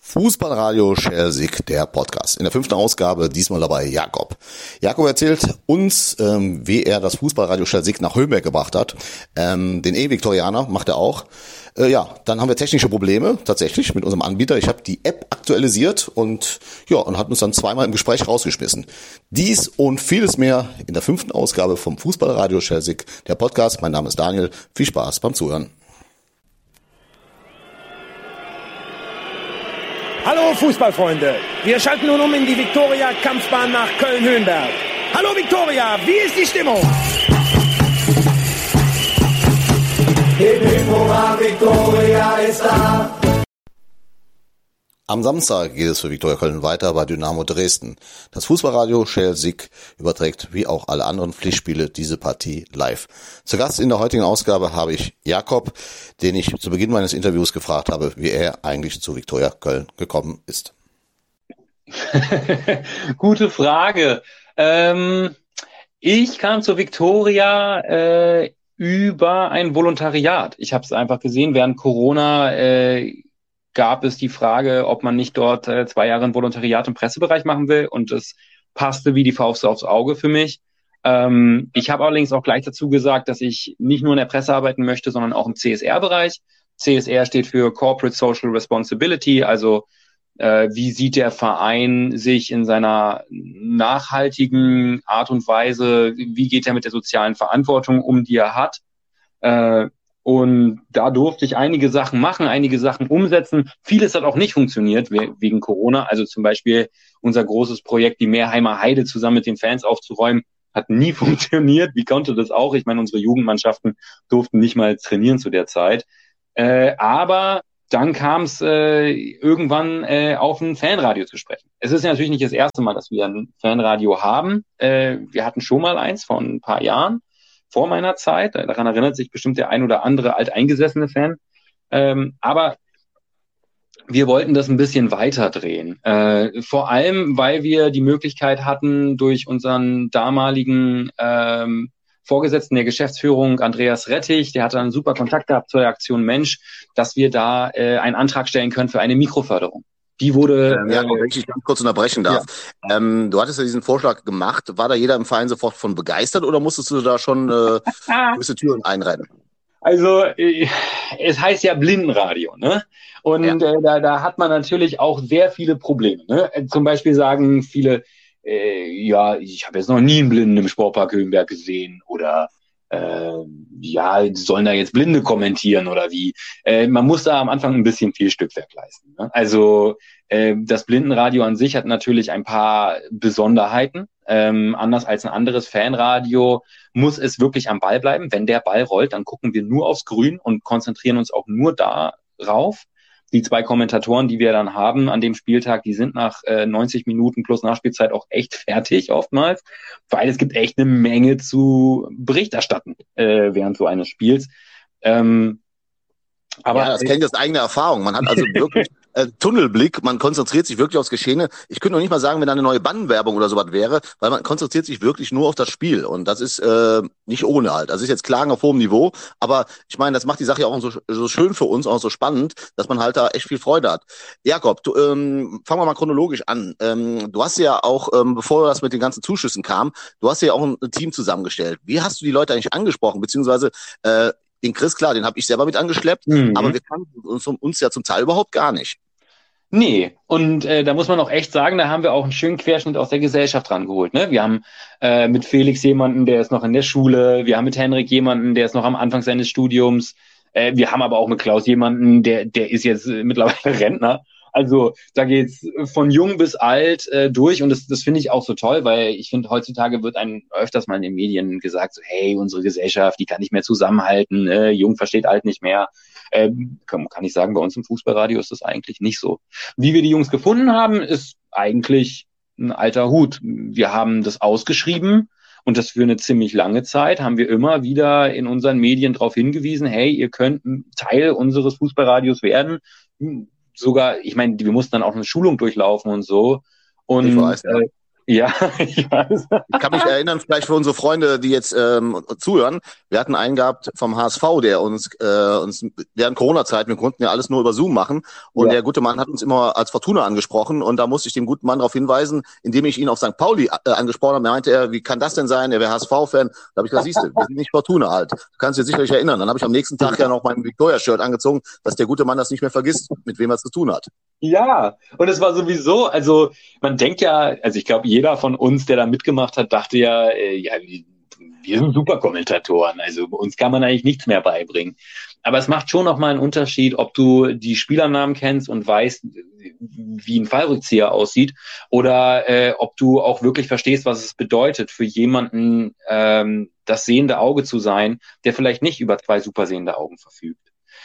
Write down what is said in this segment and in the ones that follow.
Fußballradio Schelsig, der Podcast. In der 5. Ausgabe, diesmal dabei Jakob. Jakob erzählt uns, wie er das Fußballradio Schelsig nach Höhenberg gebracht hat. Den E-Viktorianer macht er auch. Dann haben wir technische Probleme, tatsächlich, mit unserem Anbieter. Ich habe die App aktualisiert und hat uns dann zweimal im Gespräch rausgeschmissen. Dies und vieles mehr in der 5. Ausgabe vom Fußballradio Schelsig, der Podcast. Mein Name ist Daniel. Viel Spaß beim Zuhören. Hallo Fußballfreunde, wir schalten nun um in die Viktoria-Kampfbahn nach Köln-Höhenberg. Hallo Viktoria, wie ist die Stimmung? Hip hip hurra, Viktoria ist da. Am Samstag geht es für Viktoria Köln weiter bei Dynamo Dresden. Das Fußballradio Schelsig überträgt wie auch alle anderen Pflichtspiele diese Partie live. Zu Gast in der heutigen Ausgabe habe ich Jakob, den ich zu Beginn meines Interviews gefragt habe, wie er eigentlich zu Viktoria Köln gekommen ist. Gute Frage. Ich kam zu Viktoria über ein Volontariat. Ich habe es einfach gesehen, während Corona gab es die Frage, ob man nicht dort 2 Jahre ein Volontariat im Pressebereich machen will, und es passte wie die Faust aufs Auge für mich. Ich habe allerdings auch gleich dazu gesagt, dass ich nicht nur in der Presse arbeiten möchte, sondern auch im CSR-Bereich. CSR steht für Corporate Social Responsibility, also wie sieht der Verein sich in seiner nachhaltigen Art und Weise, wie geht er mit der sozialen Verantwortung um, die er hat. Und da durfte ich einige Sachen machen, einige Sachen umsetzen. Vieles hat auch nicht funktioniert wegen Corona. Also zum Beispiel unser großes Projekt, die Meerheimer Heide zusammen mit den Fans aufzuräumen, hat nie funktioniert. Wie konnte das auch? Ich meine, unsere Jugendmannschaften durften nicht mal trainieren zu der Zeit. Aber dann kam es irgendwann auf ein Fanradio zu sprechen. Es ist ja natürlich nicht das erste Mal, dass wir ein Fanradio haben. Wir hatten schon mal eins vor ein paar Jahren, vor meiner Zeit. Daran erinnert sich bestimmt der ein oder andere alteingesessene Fan. Aber wir wollten das ein bisschen weiter drehen. Vor allem, weil wir die Möglichkeit hatten, durch unseren damaligen Vorgesetzten der Geschäftsführung, Andreas Rettich, der hatte einen super Kontakt gehabt zur Aktion Mensch, dass wir da einen Antrag stellen können für eine Mikroförderung. Die wurde... Wenn ich ganz kurz unterbrechen darf. Ja. Du hattest ja diesen Vorschlag gemacht. War da jeder im Verein sofort von begeistert oder musstest du da schon gewisse Türen einrennen? Also es heißt ja Blindenradio, ne? Und da hat man natürlich auch sehr viele Probleme, ne? Zum Beispiel sagen viele, ich habe jetzt noch nie einen Blinden im Sportpark Höhenberg gesehen, oder sollen da jetzt Blinde kommentieren oder wie? Man muss da am Anfang ein bisschen viel Stückwerk leisten, ne? Also das Blindenradio an sich hat natürlich ein paar Besonderheiten. Anders als ein anderes Fanradio muss es wirklich am Ball bleiben. Wenn der Ball rollt, dann gucken wir nur aufs Grün und konzentrieren uns auch nur darauf. Die 2 Kommentatoren, die wir dann haben an dem Spieltag, die sind nach 90 Minuten plus Nachspielzeit auch echt fertig oftmals, weil es gibt echt eine Menge zu Bericht erstatten während so eines Spiels. Aber das kenne ich aus eigener Erfahrung. Man hat also wirklich Tunnelblick, man konzentriert sich wirklich aufs Geschehene. Ich könnte noch nicht mal sagen, wenn da eine neue Bandenwerbung oder sowas wäre, weil man konzentriert sich wirklich nur auf das Spiel, und das ist nicht ohne halt. Das ist jetzt Klagen auf hohem Niveau, aber ich meine, das macht die Sache ja auch so schön für uns, auch so spannend, dass man halt da echt viel Freude hat. Jakob, fangen wir mal chronologisch an. Du hast ja auch, bevor das mit den ganzen Zuschüssen kam, du hast ja auch ein Team zusammengestellt. Wie hast du die Leute eigentlich angesprochen, beziehungsweise den Chris, klar, den habe ich selber mit angeschleppt, aber wir kannten uns ja zum Teil überhaupt gar nicht. Nee, und da muss man auch echt sagen, da haben wir auch einen schönen Querschnitt aus der Gesellschaft rangeholt, ne? Wir haben mit Felix jemanden, der ist noch in der Schule, wir haben mit Henrik jemanden, der ist noch am Anfang seines Studiums, wir haben aber auch mit Klaus jemanden, der ist jetzt mittlerweile Rentner. Also da geht's von jung bis alt durch, und das finde ich auch so toll, weil ich finde, heutzutage wird einem öfters mal in den Medien gesagt, so, hey, unsere Gesellschaft, die kann nicht mehr zusammenhalten, jung versteht alt nicht mehr. Kann ich sagen, bei uns im Fußballradio ist das eigentlich nicht so. Wie wir die Jungs gefunden haben, ist eigentlich ein alter Hut. Wir haben das ausgeschrieben, und das für eine ziemlich lange Zeit haben wir immer wieder in unseren Medien darauf hingewiesen, hey, ihr könnt Teil unseres Fußballradios werden. Sogar, ich meine, wir mussten dann auch eine Schulung durchlaufen und so. Und ich weiß, Ja, ich weiß. Ich kann mich erinnern, vielleicht für unsere Freunde, die jetzt zuhören, wir hatten einen gehabt vom HSV, der uns während Corona-Zeit, wir konnten ja alles nur über Zoom machen, und der gute Mann hat uns immer als Fortuna angesprochen, und da musste ich dem guten Mann darauf hinweisen, indem ich ihn auf St. Pauli angesprochen habe. Da meinte er, wie kann das denn sein? Er wäre HSV-Fan. Da habe ich gesagt, siehst du, wir sind nicht Fortuna halt. Du kannst dich sicherlich erinnern. Dann habe ich am nächsten Tag ja noch mein Victoria-Shirt angezogen, dass der gute Mann das nicht mehr vergisst, mit wem er es zu tun hat. Ja, und es war sowieso, also man denkt ja, also ich glaube, jeder von uns, der da mitgemacht hat, dachte ja, wir sind Superkommentatoren, also uns kann man eigentlich nichts mehr beibringen. Aber es macht schon nochmal einen Unterschied, ob du die Spielernamen kennst und weißt, wie ein Fallrückzieher aussieht, oder ob du auch wirklich verstehst, was es bedeutet, für jemanden das sehende Auge zu sein, der vielleicht nicht über 2 super sehende Augen verfügt.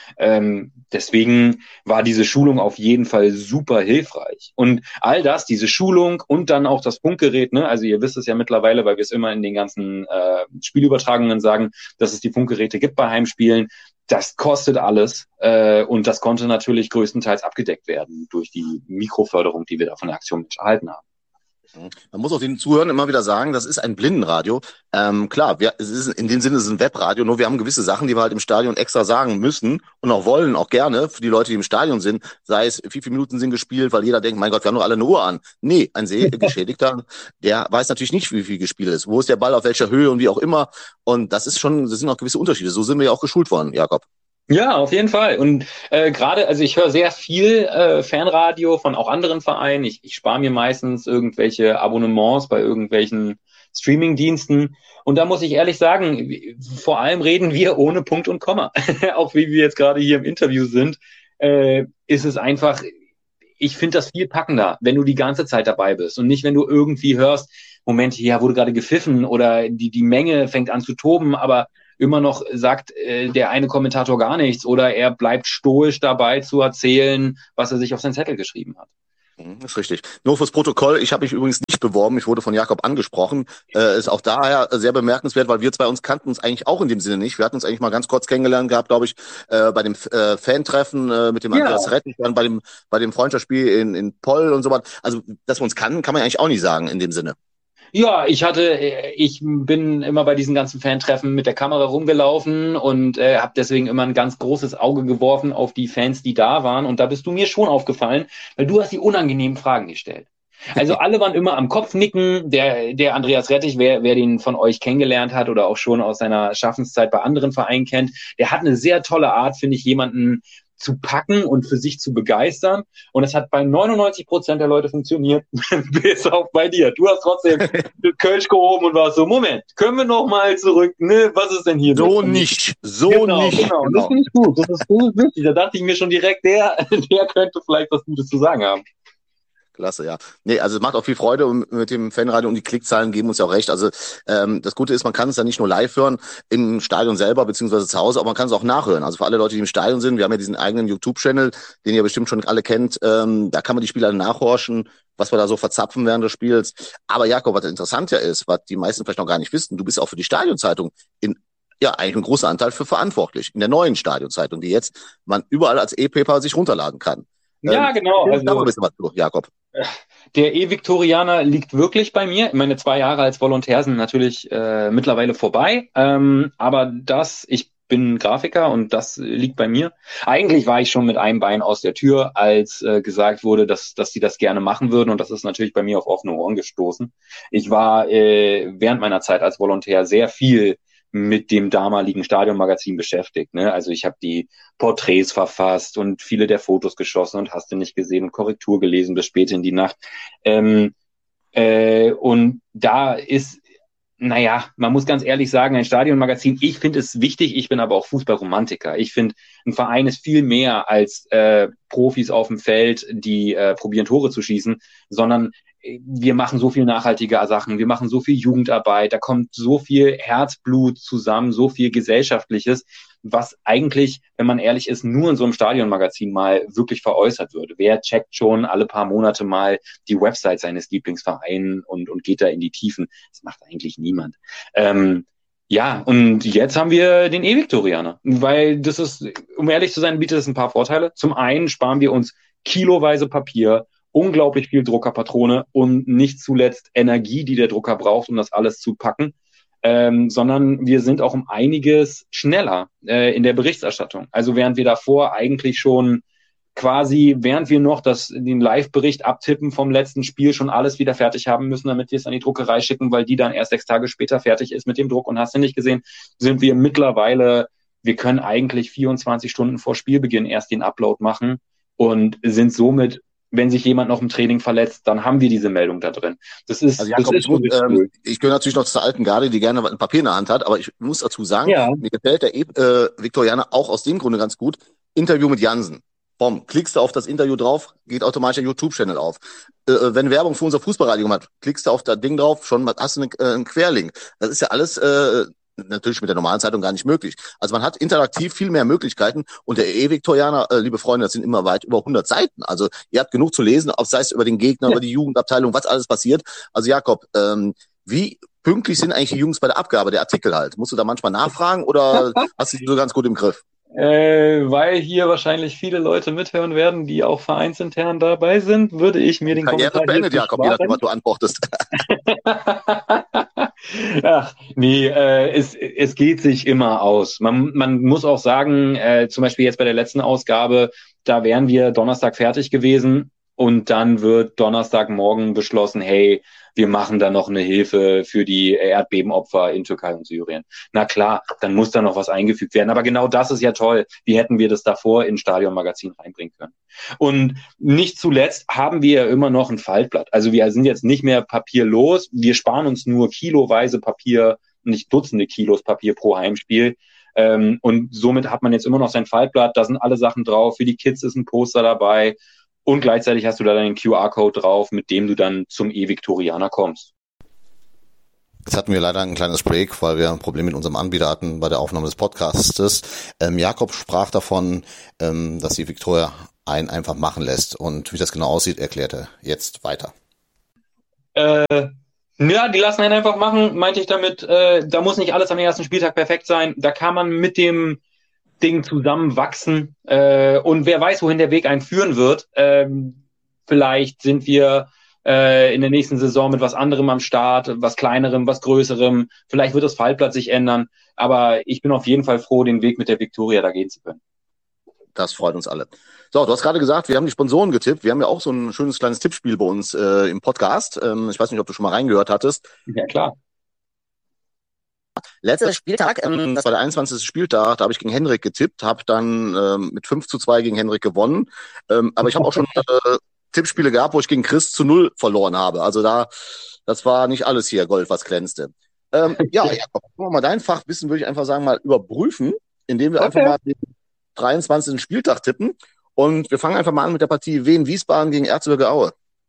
Deswegen war diese Schulung auf jeden Fall super hilfreich. Und all das, diese Schulung und dann auch das Funkgerät, ne? Also ihr wisst es ja mittlerweile, weil wir es immer in den ganzen Spielübertragungen sagen, dass es die Funkgeräte gibt bei Heimspielen. Das kostet alles und das konnte natürlich größtenteils abgedeckt werden durch die Mikroförderung, die wir da von der Aktion Mensch erhalten haben. Man muss auch den Zuhörern immer wieder sagen, das ist ein Blindenradio. Klar, es ist in dem Sinne, es ist ein Webradio, nur wir haben gewisse Sachen, die wir halt im Stadion extra sagen müssen und auch wollen, auch gerne für die Leute, die im Stadion sind, sei es, wie viele Minuten sind gespielt, weil jeder denkt, mein Gott, wir haben doch alle eine Uhr an. Nee, ein Sehgeschädigter, der weiß natürlich nicht, wie viel gespielt ist, wo ist der Ball, auf welcher Höhe und wie auch immer. Und das sind auch gewisse Unterschiede. So sind wir ja auch geschult worden, Jakob. Ja, auf jeden Fall. Und gerade, also ich höre sehr viel Fanradio von auch anderen Vereinen. Ich spare mir meistens irgendwelche Abonnements bei irgendwelchen Streaming-Diensten. Und da muss ich ehrlich sagen, vor allem reden wir ohne Punkt und Komma. Auch wie wir jetzt gerade hier im Interview sind, ist es einfach, ich finde das viel packender, wenn du die ganze Zeit dabei bist und nicht, wenn du irgendwie hörst, Moment, hier wurde gerade gepfiffen oder die Menge fängt an zu toben, aber immer noch sagt der eine Kommentator gar nichts oder er bleibt stoisch dabei zu erzählen, was er sich auf seinen Zettel geschrieben hat. Das ist richtig. Nur fürs Protokoll, ich habe mich übrigens nicht beworben, ich wurde von Jakob angesprochen. Ist auch daher sehr bemerkenswert, weil wir zwei uns kannten uns eigentlich auch in dem Sinne nicht. Wir hatten uns eigentlich mal ganz kurz kennengelernt gehabt, glaube ich, bei dem Fan-Treffen mit dem Andreas Rettich, dann bei dem Freundschaftsspiel in Poll und so was. Also, dass wir uns kannten, kann man eigentlich auch nicht sagen in dem Sinne. Ja, ich bin immer bei diesen ganzen Fan-Treffen mit der Kamera rumgelaufen und habe deswegen immer ein ganz großes Auge geworfen auf die Fans, die da waren. Und da bist du mir schon aufgefallen, weil du hast die unangenehmen Fragen gestellt. Also alle waren immer am Kopf nicken. Der Andreas Rettich, wer den von euch kennengelernt hat oder auch schon aus seiner Schaffenszeit bei anderen Vereinen kennt, der hat eine sehr tolle Art, finde ich, jemanden zu packen und für sich zu begeistern. Und es hat bei 99% der Leute funktioniert, bis auf bei dir. Du hast trotzdem Kölsch gehoben und warst so, Moment, können wir noch mal zurück? Ne, was ist denn hier? So nicht. Genau. Das finde ich gut. Das ist wichtig. Da dachte ich mir schon direkt, der könnte vielleicht was Gutes zu sagen haben. Klasse, ja. Nee, also es macht auch viel Freude mit dem Fanradio und die Klickzahlen geben uns ja auch recht. Also das Gute ist, man kann es ja nicht nur live hören im Stadion selber beziehungsweise zu Hause, aber man kann es auch nachhören. Also für alle Leute, die im Stadion sind, wir haben ja diesen eigenen YouTube-Channel, den ihr bestimmt schon alle kennt, da kann man die Spieler nachhorchen, was wir da so verzapfen während des Spiels. Aber Jakob, was interessant ja ist, was die meisten vielleicht noch gar nicht wissen, du bist auch für die Stadionzeitung eigentlich ein großer Anteil für verantwortlich, in der neuen Stadionzeitung, die jetzt man überall als E-Paper sich runterladen kann. Ja, genau. Also, Jakob. Der E-Viktorianer liegt wirklich bei mir. Meine 2 Jahre als Volontär sind natürlich mittlerweile vorbei. Aber ich bin Grafiker und das liegt bei mir. Eigentlich war ich schon mit einem Bein aus der Tür, als gesagt wurde, dass sie das gerne machen würden. Und das ist natürlich bei mir auf offene Ohren gestoßen. Ich war während meiner Zeit als Volontär sehr viel mit dem damaligen Stadionmagazin beschäftigt. Ne? Also ich habe die Porträts verfasst und viele der Fotos geschossen und hast du nicht gesehen und Korrektur gelesen bis spät in die Nacht. Und da ist, man muss ganz ehrlich sagen, ein Stadionmagazin, ich finde es wichtig, ich bin aber auch Fußballromantiker. Ich finde, ein Verein ist viel mehr als Profis auf dem Feld, die probieren Tore zu schießen, sondern wir machen so viel nachhaltige Sachen, wir machen so viel Jugendarbeit, da kommt so viel Herzblut zusammen, so viel Gesellschaftliches, was eigentlich, wenn man ehrlich ist, nur in so einem Stadionmagazin mal wirklich veräußert würde. Wer checkt schon alle paar Monate mal die Website seines Lieblingsvereins und geht da in die Tiefen? Das macht eigentlich niemand. Ja, und jetzt haben wir den E-Viktorianer, weil das ist, um ehrlich zu sein, bietet es ein paar Vorteile. Zum einen sparen wir uns kiloweise Papier unglaublich viel Druckerpatrone und nicht zuletzt Energie, die der Drucker braucht, um das alles zu packen, sondern wir sind auch um einiges schneller in der Berichterstattung. Also während wir davor eigentlich schon quasi, während wir noch den Live-Bericht abtippen vom letzten Spiel, schon alles wieder fertig haben müssen, damit wir es an die Druckerei schicken, weil die dann erst 6 Tage später fertig ist mit dem Druck und hast du nicht gesehen, sind wir mittlerweile, wir können eigentlich 24 Stunden vor Spielbeginn erst den Upload machen und sind somit, wenn sich jemand noch im Training verletzt, dann haben wir diese Meldung da drin. Das ist, also Jakob, cool. Ich gehöre natürlich noch zur alten Garde, die gerne ein Papier in der Hand hat, aber ich muss dazu sagen, mir gefällt der Viktorianer auch aus dem Grunde ganz gut. Interview mit Jansen. Klickst du auf das Interview drauf, geht automatisch der YouTube-Channel auf. Wenn Werbung für unser Fußballradio hat, klickst du auf das Ding drauf, schon hast du einen Querlink. Das ist ja alles natürlich mit der normalen Zeitung gar nicht möglich. Also man hat interaktiv viel mehr Möglichkeiten und der Viktorianer, liebe Freunde, das sind immer weit über 100 Seiten. Also ihr habt genug zu lesen, sei es über den Gegner, über die Jugendabteilung, was alles passiert. Also Jakob, wie pünktlich sind eigentlich die Jungs bei der Abgabe der Artikel halt? Musst du da manchmal nachfragen oder hast du die so ganz gut im Griff? Weil hier wahrscheinlich viele Leute mithören werden, die auch vereinsintern dabei sind, würde ich mir den Karriere Kommentar beendet, Jakob, je nachdem, was du antwortest. Ach, nee, es geht sich immer aus. Man muss auch sagen, zum Beispiel jetzt bei der letzten Ausgabe, da wären wir Donnerstag fertig gewesen und dann wird Donnerstagmorgen beschlossen, hey, wir machen da noch eine Hilfe für die Erdbebenopfer in Türkei und Syrien. Na klar, dann muss da noch was eingefügt werden. Aber genau das ist ja toll. Wie hätten wir das davor in Stadionmagazin reinbringen können? Und nicht zuletzt haben wir ja immer noch ein Faltblatt. Also wir sind jetzt nicht mehr papierlos. Wir sparen uns nur kiloweise Papier, nicht Dutzende Kilos Papier pro Heimspiel. Und somit hat man jetzt immer noch sein Faltblatt. Da sind alle Sachen drauf. Für die Kids ist ein Poster dabei. Und gleichzeitig hast du da deinen QR-Code drauf, mit dem du dann zum Viktorianer kommst. Jetzt hatten wir leider ein kleines Break, weil wir ein Problem mit unserem Anbieter hatten bei der Aufnahme des Podcastes. Jakob sprach davon, dass die Viktoria einen einfach machen lässt. Und wie das genau aussieht, erklärt er jetzt weiter. Ja, die lassen einen einfach machen, meinte ich damit. Da muss nicht alles am ersten Spieltag perfekt sein. Da kann man mit dem Ding zusammenwachsen und wer weiß, wohin der Weg einen führen wird. Vielleicht sind wir in der nächsten Saison mit was anderem am Start, was kleinerem, was größerem. Vielleicht wird das Faltblatt sich ändern, aber ich bin auf jeden Fall froh, den Weg mit der Viktoria da gehen zu können. Das freut uns alle. So, du hast gerade gesagt, wir haben die Sponsoren getippt. Wir haben ja auch so ein schönes kleines Tippspiel bei uns im Podcast. Ich weiß nicht, ob du schon mal reingehört hattest. Ja, klar. Letzter Spieltag, das war der 21. Spieltag, da habe ich gegen Henrik getippt, habe dann mit 5-2 gegen Henrik gewonnen. Aber ich habe auch schon Tippspiele gehabt, wo ich gegen Chris 0 verloren habe. Also das war nicht alles hier Gold, was glänzte. Jakob, mal dein Fachwissen würde ich einfach sagen, mal überprüfen, indem wir einfach mal den 23. Spieltag tippen. Und wir fangen einfach mal an mit der Partie Wien-Wiesbaden gegen Erzgebirge Aue.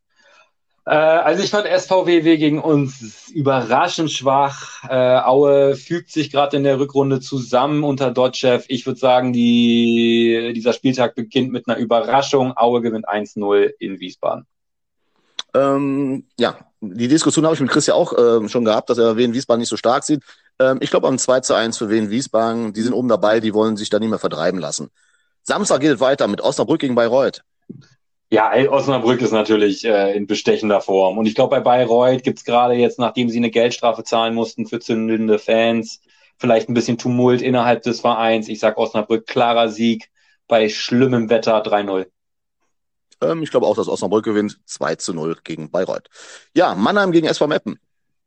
Also ich fand SVW gegen uns überraschend schwach. Aue fügt sich gerade in der Rückrunde zusammen unter Dotschew. Ich würde sagen, dieser Spieltag beginnt mit einer Überraschung. Aue gewinnt 1-0 in Wiesbaden. Die Diskussion habe ich mit Chris ja auch schon gehabt, dass er Wien-Wiesbaden nicht so stark sieht. Ich glaube am 2-1 für Wien-Wiesbaden. Die sind oben dabei, die wollen sich da nicht mehr vertreiben lassen. Samstag geht es weiter mit Osnabrück gegen Bayreuth. Ja, Osnabrück ist natürlich in bestechender Form. Und ich glaube, bei Bayreuth gibt's gerade jetzt, nachdem sie eine Geldstrafe zahlen mussten für zündende Fans, vielleicht ein bisschen Tumult innerhalb des Vereins. Ich sag Osnabrück, klarer Sieg bei schlimmem Wetter 3-0. Ich glaube auch, dass Osnabrück gewinnt 2-0 gegen Bayreuth. Ja, Mannheim gegen SV Meppen.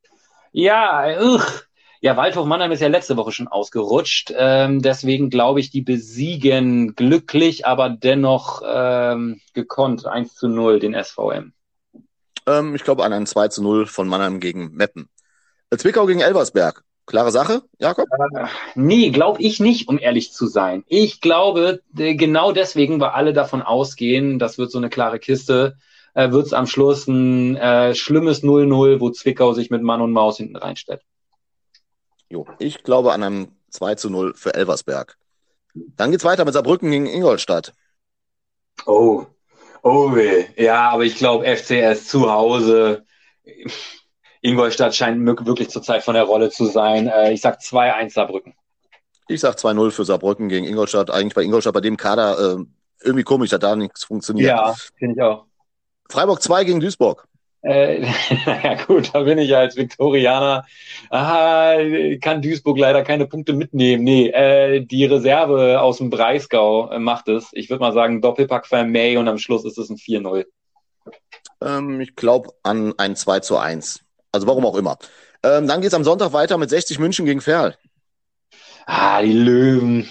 Ja, Waldhof Mannheim ist ja letzte Woche schon ausgerutscht. Deswegen glaube ich, die besiegen glücklich, aber dennoch gekonnt 1-0 den SVM. Ich glaube an ein 2-0 von Mannheim gegen Meppen. Zwickau gegen Elversberg. Klare Sache, Jakob? Nee, glaube ich nicht, um ehrlich zu sein. Ich glaube, genau deswegen, weil alle davon ausgehen, das wird so eine klare Kiste, wird es am Schluss ein schlimmes 0-0, wo Zwickau sich mit Mann und Maus hinten reinstellt. Jo, ich glaube an einem 2-0 für Elversberg. Dann geht's weiter mit Saarbrücken gegen Ingolstadt. Oh weh. Ja, aber ich glaube FCS zu Hause. Ingolstadt scheint wirklich zurzeit von der Rolle zu sein. Ich sag 2-1 Saarbrücken. Ich sag 2-0 für Saarbrücken gegen Ingolstadt. Eigentlich bei Ingolstadt, bei dem Kader, irgendwie komisch, dass da nichts funktioniert. Ja, finde ich auch. Freiburg 2 gegen Duisburg. Naja gut, da bin ich als Viktorianer. Kann Duisburg leider keine Punkte mitnehmen. Nee, die Reserve aus dem Breisgau macht es. Ich würde mal sagen, Doppelpack Vermey und am Schluss ist es ein 4-0. Ich glaube an ein 2-1. Also warum auch immer. Dann geht's am Sonntag weiter mit 60 München gegen Verl. Die Löwen.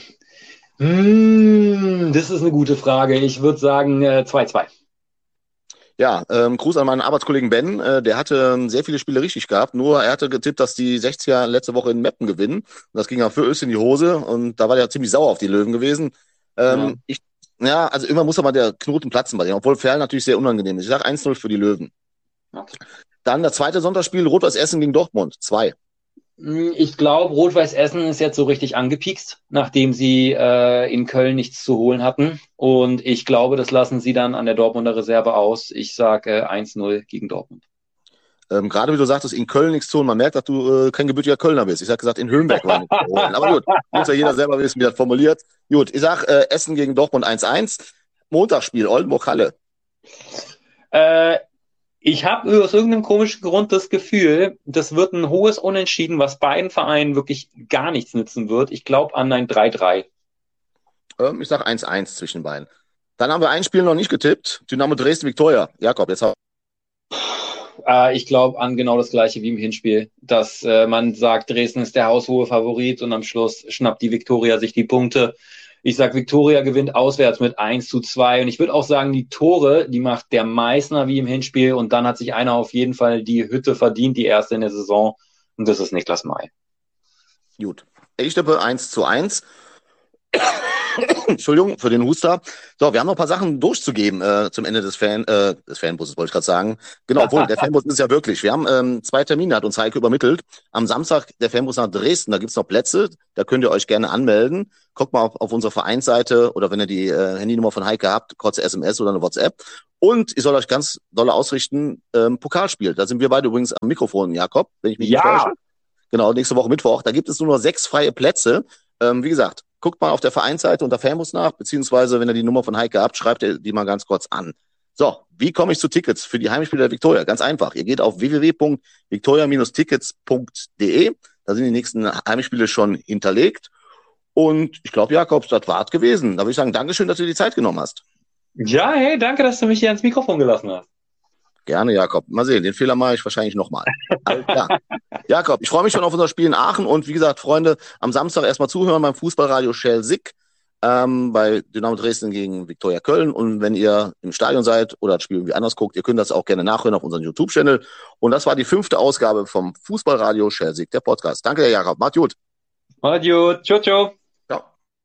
Das ist eine gute Frage. Ich würde sagen 2-2. Ja, Gruß an meinen Arbeitskollegen Ben. Der hatte sehr viele Spiele richtig gehabt. Nur er hatte getippt, dass die 60er letzte Woche in Meppen gewinnen. Und das ging ja für Öst in die Hose. Und da war der ziemlich sauer auf die Löwen gewesen. Also immer muss aber der Knoten platzen bei denen. Obwohl Verl natürlich sehr unangenehm ist. Ich sage 1-0 für die Löwen. Okay. Dann das zweite Sonntagsspiel, Rot-Weiß Essen gegen Dortmund. 2. Ich glaube, Rot-Weiß Essen ist jetzt so richtig angepiekst, nachdem sie in Köln nichts zu holen hatten. Und ich glaube, das lassen sie dann an der Dortmunder Reserve aus. Ich sage 1-0 gegen Dortmund. Gerade wie du sagtest, in Köln nichts zu holen. Man merkt, dass du kein gebürtiger Kölner bist. Ich habe gesagt, in Höhenberg war nichts zu holen. Aber gut, muss ja jeder selber wissen, wie das formuliert. Gut, ich sage Essen gegen Dortmund 1-1. Montagsspiel, Oldenburg-Halle. Ich habe aus irgendeinem komischen Grund das Gefühl, das wird ein hohes Unentschieden, was beiden Vereinen wirklich gar nichts nützen wird. Ich glaube an ein 3-3. Ich sage 1-1 zwischen beiden. Dann haben wir ein Spiel noch nicht getippt. Dynamo Dresden-Viktoria. Jakob, jetzt ich glaube an genau das Gleiche wie im Hinspiel, dass man sagt, Dresden ist der haushohe Favorit und am Schluss schnappt die Viktoria sich die Punkte. Ich sag, Viktoria gewinnt auswärts mit 1-2 und ich würde auch sagen, die Tore, die macht der Meißner wie im Hinspiel und dann hat sich einer auf jeden Fall die Hütte verdient, die erste in der Saison und das ist Niklas May. Gut, ich tippe 1-1. Entschuldigung für den Huster. So, wir haben noch ein paar Sachen durchzugeben zum Ende des Fanbusses, wollte ich gerade sagen. Genau, obwohl, der Fanbus ist ja wirklich. Wir haben 2 Termine, hat uns Heike übermittelt. Am Samstag der Fanbus nach Dresden, da gibt's noch Plätze, da könnt ihr euch gerne anmelden. Guckt mal auf unserer Vereinsseite oder wenn ihr die Handynummer von Heike habt, kurze SMS oder eine WhatsApp. Und ich soll euch ganz doll ausrichten, Pokalspiel. Da sind wir beide übrigens am Mikrofon, Jakob, wenn ich mich nicht täusche. Genau, nächste Woche Mittwoch. Da gibt es nur noch 6 freie Plätze. Wie gesagt, guckt mal auf der Vereinsseite unter Fanbus nach, beziehungsweise wenn ihr die Nummer von Heike habt, schreibt ihr die mal ganz kurz an. So, wie komme ich zu Tickets für die Heimspiele der Viktoria? Ganz einfach. Ihr geht auf www.viktoria-tickets.de. Da sind die nächsten Heimspiele schon hinterlegt. Und ich glaube, Jakob, das war's gewesen. Da würde ich sagen, Dankeschön, dass du dir die Zeit genommen hast. Ja, hey, danke, dass du mich hier ans Mikrofon gelassen hast. Gerne, Jakob. Mal sehen, den Fehler mache ich wahrscheinlich nochmal. Ja. Jakob, ich freue mich schon auf unser Spiel in Aachen und wie gesagt, Freunde, am Samstag erstmal zuhören beim Fußballradio Schelsig bei Dynamo Dresden gegen Viktoria Köln und wenn ihr im Stadion seid oder das Spiel irgendwie anders guckt, ihr könnt das auch gerne nachhören auf unserem YouTube-Channel und das war die 5. Ausgabe vom Fußballradio Schelsig, der Podcast. Danke, Jakob. Macht gut. Macht gut. Ciao, ciao.